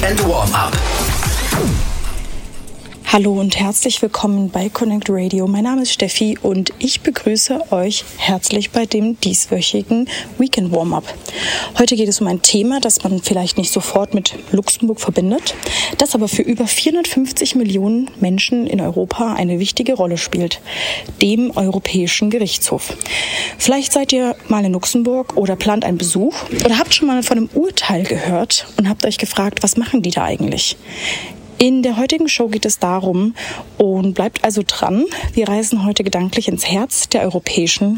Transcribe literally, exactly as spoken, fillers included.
Weekend Warm-Up. Hallo und herzlich willkommen bei Connect Radio. Mein Name ist Steffi und ich begrüße euch herzlich bei dem dieswöchigen Weekend Warm-Up. Heute geht es um ein Thema, das man vielleicht nicht sofort mit Luxemburg verbindet, das aber für über vierhundertfünfzig Millionen Menschen in Europa eine wichtige Rolle spielt, dem Europäischen Gerichtshof. Vielleicht seid ihr mal in Luxemburg oder plant einen Besuch oder habt schon mal von einem Urteil gehört und habt euch gefragt, was machen die da eigentlich? In der heutigen Show geht es darum und bleibt also dran. Wir reisen heute gedanklich ins Herz der Europäischen